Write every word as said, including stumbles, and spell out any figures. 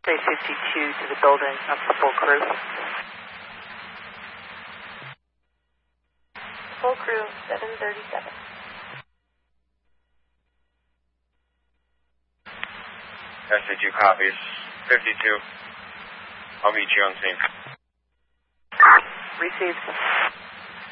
three fifty-two to the building. That's the full crew. Full crew, seven thirty-seven. S A two copies. fifty-two. I'll meet you on scene. Received.